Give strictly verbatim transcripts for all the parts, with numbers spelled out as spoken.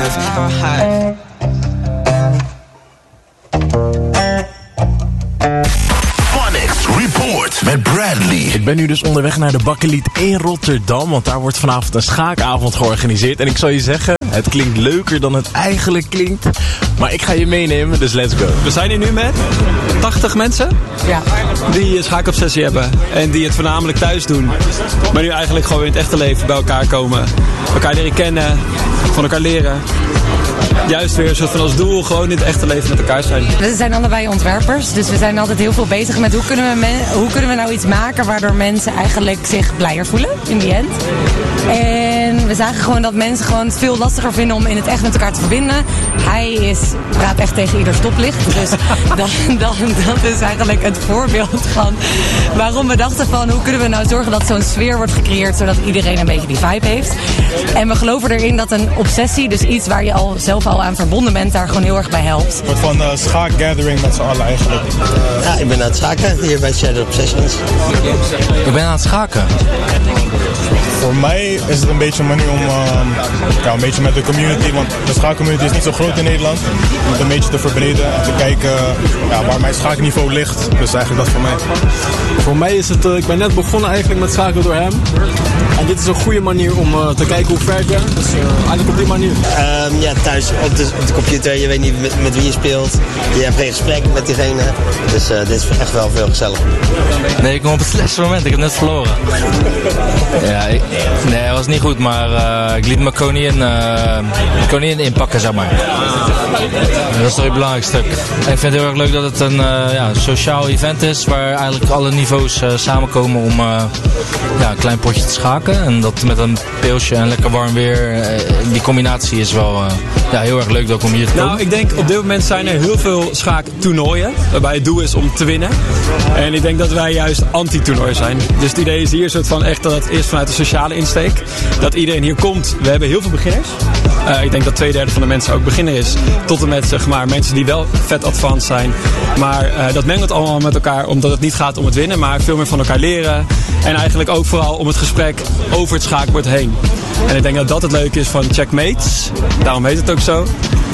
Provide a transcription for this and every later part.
Report met Bradley. Ik ben nu dus onderweg naar de Bakkeliet in Rotterdam, want daar wordt vanavond een schaakavond georganiseerd. En ik zal je zeggen, het klinkt leuker dan het eigenlijk klinkt. Maar ik ga je meenemen, dus let's go. We zijn hier nu met tachtig mensen ja. die een schaakobsessie hebben. En die het voornamelijk thuis doen. Maar nu eigenlijk gewoon in het echte leven bij elkaar komen. Elkaar leren kennen, van elkaar leren. Juist weer een soort van als doel gewoon in het echte leven met elkaar zijn. We zijn allebei ontwerpers, dus we zijn altijd heel veel bezig met hoe kunnen we, men- hoe kunnen we nou iets maken waardoor mensen eigenlijk zich blijer voelen in die end. En we zagen gewoon dat mensen gewoon het veel lastiger vinden om in het echt met elkaar te verbinden. Hij is, praat echt tegen ieder stoplicht, dus dat, dat, dat is eigenlijk het voorbeeld van waarom we dachten van hoe kunnen we nou zorgen dat zo'n sfeer wordt gecreëerd zodat iedereen een beetje die vibe heeft. En we geloven erin dat een obsessie, dus iets waar je al zelf al aan verbonden bent, daar gewoon heel erg bij helpt. Een soort van uh, schaakgathering met z'n allen eigenlijk. Ja, ik ben aan het schaken hier bij Shadow Obsessions. Ik ben aan het schaken. Voor mij is het een beetje een manier om uh, ja, een beetje met de community, want de schaakcommunity is niet zo groot in Nederland, om het een beetje te verbreden en te kijken ja, waar mijn schaakniveau ligt. Dus eigenlijk dat voor mij. Voor mij is het, uh, ik ben net begonnen eigenlijk met schaken door hem. En dit is een goede manier om uh, te kijken hoe ver ik ben. Dus uh, eigenlijk op die manier. Um, ja, thuis op de, op de computer, je weet niet met, met wie je speelt. Je hebt geen gesprek met diegene. Dus uh, dit is echt wel veel gezelliger. Nee, ik kom op het slechtste moment. Ik heb net verloren. Ja, ik, nee, het was niet goed, maar uh, ik liet mijn koningin, uh, koningin inpakken, zeg maar. Dat is toch het belangrijkste stuk. En ik vind het heel erg leuk dat het een uh, ja, sociaal event is, waar eigenlijk alle niveaus uh, samenkomen om uh, ja, een klein potje te schaken. En dat met een pilsje en lekker warm weer, uh, die combinatie is wel uh, ja, heel erg leuk ook om hier te komen. Nou, ik denk op dit moment zijn er heel veel schaaktoernooien, waarbij het doel is om te winnen. En ik denk dat wij juist anti-toernooi zijn. Dus het idee is hier soort van echt dat het eerst vanuit de sociale insteek. Dat iedereen hier komt. We hebben heel veel beginners. Uh, ik denk dat twee derde van de mensen ook beginner is. Tot en met zeg maar mensen die wel vet advanced zijn. Maar uh, dat mengelt allemaal met elkaar. Omdat het niet gaat om het winnen. Maar veel meer van elkaar leren. En eigenlijk ook vooral om het gesprek over het schaakbord heen. En ik denk dat dat het leuke is van Checkmates. Daarom heet het ook zo.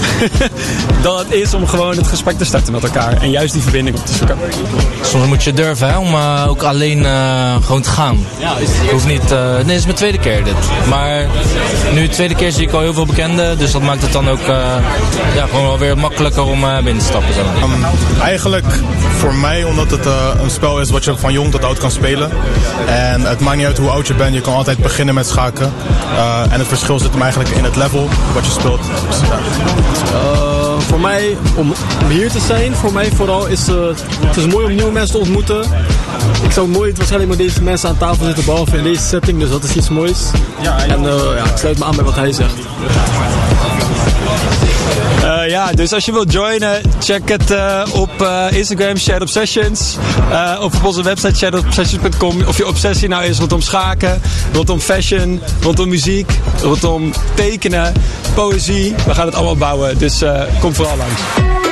Dat het is om gewoon het gesprek te starten met elkaar. En juist die verbinding op te zoeken. Soms moet je durven hè, om uh, ook alleen uh, gewoon te gaan. Hoeft niet, uh, nee, het is mijn tweede keer dit. Maar nu de tweede keer zie ik al heel veel bekenden. Dus dat maakt het dan ook uh, ja, gewoon wel weer makkelijker om uh, binnen te stappen. Um, eigenlijk voor mij, omdat het uh, een spel is wat je van jong tot oud kan spelen. En het maakt niet uit hoe oud je bent, je kan altijd beginnen met schaken. Uh, en het verschil zit hem eigenlijk in het level wat je speelt. Dus, ja. Uh, voor mij, om, om hier te zijn, voor mij vooral is uh, het is mooi om nieuwe mensen te ontmoeten. Ik zou nooit waarschijnlijk met deze mensen aan tafel zitten, behalve in deze setting, dus dat is iets moois. En uh, ja, ik sluit me aan bij wat hij zegt. Uh, ja, dus als je wilt joinen, check het uh, op uh, Instagram, Shadow Obsessions. Uh, of op onze website shadow obsessions punt com. Of je obsessie nou is rondom schaken, rondom fashion, rondom muziek, rondom tekenen, poëzie. We gaan het allemaal bouwen, dus uh, kom vooral langs.